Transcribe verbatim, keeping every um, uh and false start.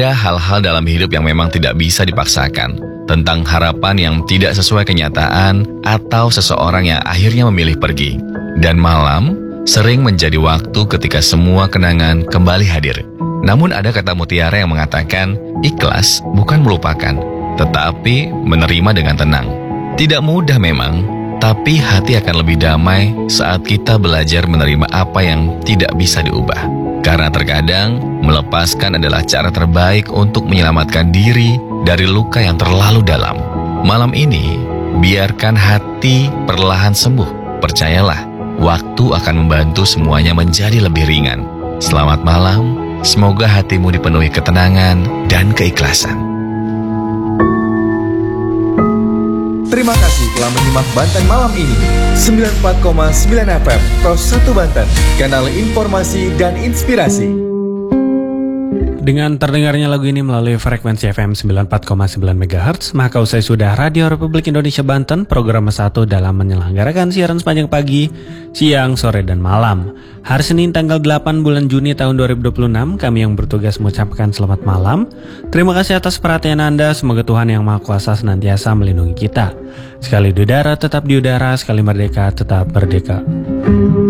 Ada hal-hal dalam hidup yang memang tidak bisa dipaksakan, tentang harapan yang tidak sesuai kenyataan atau seseorang yang akhirnya memilih pergi. Dan malam sering menjadi waktu ketika semua kenangan kembali hadir. Namun ada kata mutiara yang mengatakan, ikhlas bukan melupakan, tetapi menerima dengan tenang. Tidak mudah memang, tapi hati akan lebih damai saat kita belajar menerima apa yang tidak bisa diubah. Karena terkadang, melepaskan adalah cara terbaik untuk menyelamatkan diri dari luka yang terlalu dalam. Malam ini, biarkan hati perlahan sembuh. Percayalah, waktu akan membantu semuanya menjadi lebih ringan. Selamat malam, semoga hatimu dipenuhi ketenangan dan keikhlasan. Terima kasih telah menyimak Banten Malam ini. sembilan puluh empat koma sembilan F M Pros satu Banten, kanal informasi dan inspirasi. Dengan terdengarnya lagu ini melalui frekuensi F M sembilan puluh empat koma sembilan megahertz, maka usai sudah Radio Republik Indonesia Banten program satu dalam menyelenggarakan siaran sepanjang pagi, siang, sore, dan malam. Hari Senin tanggal delapan bulan Juni tahun dua ribu dua puluh enam, kami yang bertugas mengucapkan selamat malam. Terima kasih atas perhatian Anda, semoga Tuhan Yang Maha Kuasa senantiasa melindungi kita. Sekali di udara tetap di udara, sekali merdeka tetap merdeka.